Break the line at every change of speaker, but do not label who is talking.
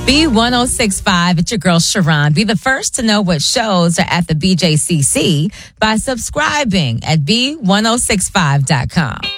B1065, it's your girl Sharon. Be the first to know what shows are at the BJCC by subscribing at B1065.com.